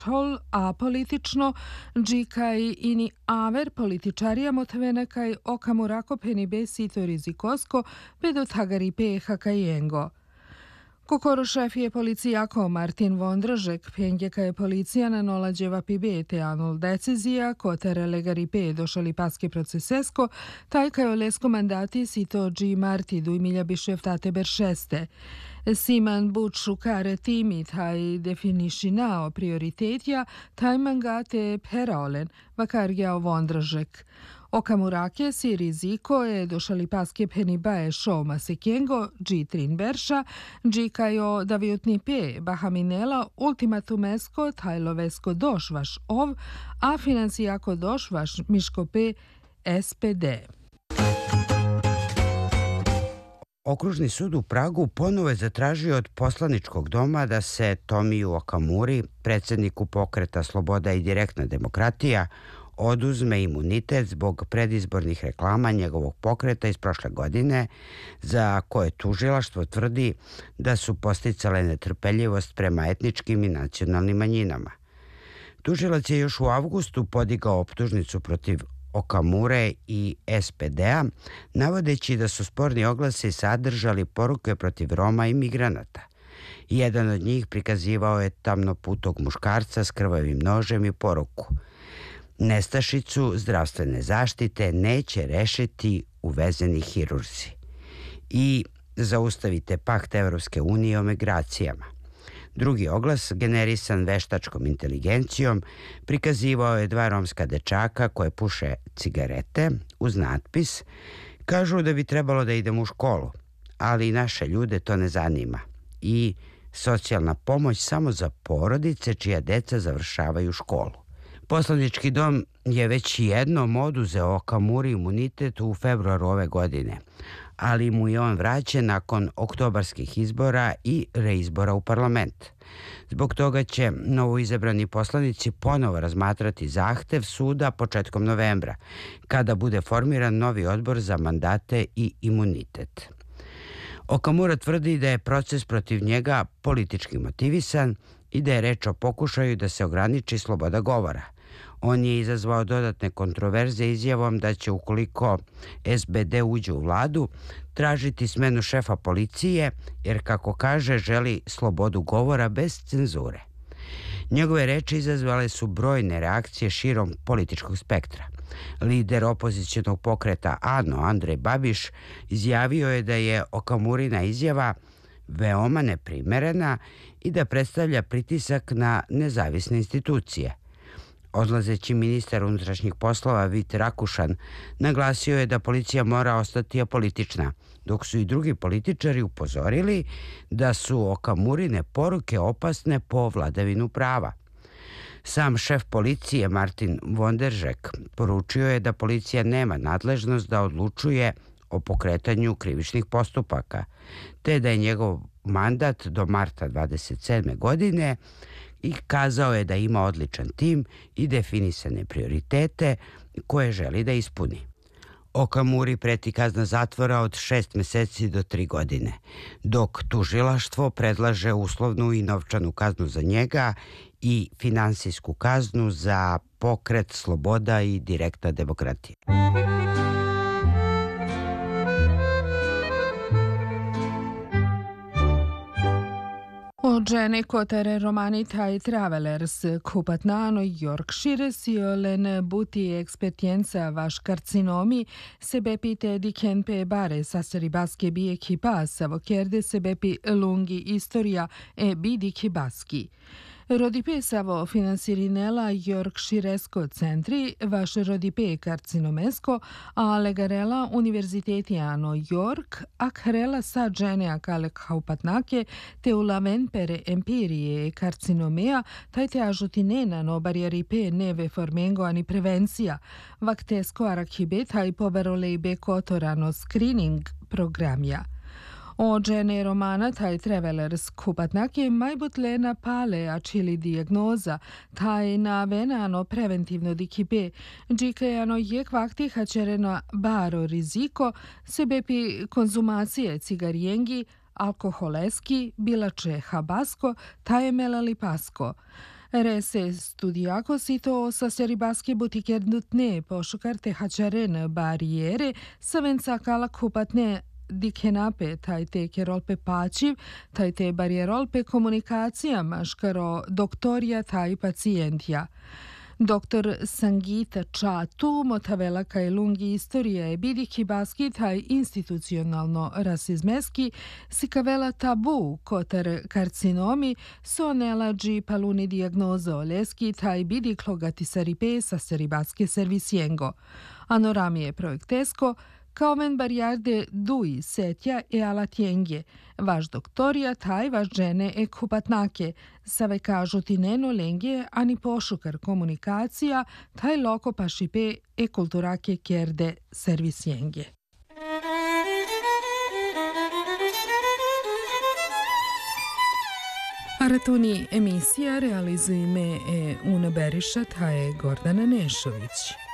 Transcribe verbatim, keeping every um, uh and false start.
tol apolitično, džikaj ini aver političarija motvenekaj okamurako penibe sito rizikosko pedo tagaripe hakajengo. Kokoro šefije policijako Martin Vondražek penjeka je policija na nolađeva pibete anul decizija kotere legaripe došali paske procesesko, taj kaj olesko mandati sito G. Marti du milja bišeftate beršeste. Siman buču kare timi taj definišinao prioritetja, taj mangate peraolen, vakarjao Vondražek. Okamurake si riziko je došali paske penibae šoma sekengo, G. Trinberša, G. kajo daviotni pe bahaminela ultimatumesko tajlovesko došvaš ov, a financijako došvaš miško pe S P D. Okružni sud u Pragu ponovo je zatražio od poslaničkog doma da se Tomiju Okamuri, predsjedniku pokreta Sloboda i direktna demokratija, oduzme imunitet zbog predizbornih reklama njegovog pokreta iz prošle godine, za koje tužilaštvo tvrdi da su posticale netrpeljivost prema etničkim i nacionalnim manjinama. Tužilac je još u avgustu podigao optužnicu protiv Okamure i S P D-a, navodeći da su sporni oglasi sadržali poruke protiv Roma i migranata. Jedan od njih prikazivao je tamnoputog muškarca s krvavim nožem i poruku: nestašicu zdravstvene zaštite neće rešiti uvezeni hirurzi. I zaustavite pakt Evropske unije o migracijama. Drugi oglas, generisan veštačkom inteligencijom, prikazivao je dva romska dečaka koje puše cigarete uz natpis: kažu da bi trebalo da idemo u školu, ali i naše ljude to ne zanima. I socijalna pomoć samo za porodice čija deca završavaju školu. Poslanički dom je već jednom oduzeo Okamuri imunitet u februaru ove godine, ali mu je on vraćen nakon oktobarskih izbora i reizbora u parlament. Zbog toga će novoizabrani poslanici ponovo razmatrati zahtev suda početkom novembra, kada bude formiran novi odbor za mandate i imunitet. Okamura tvrdi da je proces protiv njega politički motivisan i da je reč o pokušaju da se ograniči sloboda govora. On je izazvao dodatne kontroverze izjavom da će, ukoliko S B D uđe u vladu, tražiti smenu šefa policije, jer, kako kaže, želi slobodu govora bez cenzure. Njegove reči izazvale su brojne reakcije širom političkog spektra. Lider opozicionog pokreta ANO, Andrej Babiš, izjavio je da je Okamurina izjava veoma neprimerena i da predstavlja pritisak na nezavisne institucije. Odlazeći ministar unutrašnjih poslova Vit Rakušan naglasio je da policija mora ostati apolitična, dok su i drugi političari upozorili da su Okamurine poruke opasne po vladavinu prava. Sam šef policije Martin Vondražek poručio je da policija nema nadležnost da odlučuje o pokretanju krivičnih postupaka, te da je njegov mandat do marta dvadeset sedme godine i kazao je da ima odličan tim i definisane prioritete koje želi da ispuni. Okamuri preti kazna zatvora od šest meseci do tri godine, dok tužilaštvo predlaže uslovnu i novčanu kaznu za njega i finansijsku kaznu za pokret Sloboda i direktna demokratija. Ogene kotere romanita i travelers kupatnano Yorkshire siolen buti experienza vaš karcinomi sebepi te dikenpe bare saseri baske bi ekipa savokerde sebepi lungi istoria e bidiki baski. Rodipe savo finansirinela Yorkshiresko centri, vaš rodipe karcinomesko, a legarela Universitetiano York, akrela sa džene akale kaupatnake, te ulaven pere empirije karcinomea, taj te ažutinena no barjeripe neve formengo ani prevencija, vaktesko arakibe taj poverolejbe kotorano screening programja. Ogene romana taj travelers kupatnake majbutle na pale a čili dijagnoza, taj na venano preventivno dikibe, džikejano je kvakti hačerena baro riziko, sebepi konzumacije cigarijengi, alkoholeski, bilače habasko, taj melali pasko. Rese studiacos ito sa seribasche butikerdutne poșukarte hacaren bariere savența cala kupatne dikhenape tajte kerol pe pačiv, tajte barierol pe komunikacija maškaro doktorija taj pacijentja. Doktor Sangita Čatu motavela kaj lungi istorije bidi kibaski taj institucionalno rasizmeski si kavela tabu kotar karcinomi so nelađi paluni diagnozo leski taj bidi klogati saripe sa seribaske servisiengo. Anoramije projektesko kao ven bariarde dui setja e alatienge, vaš doktorija taj vaš žene e kupatnake, save kažu ti neno lenge ani pošukar komunikacija, taj loko pašipe e kulturake kerde servisienge. Aratuni emisija realizujeme e Una Beriša, ta je Gordana Nešović.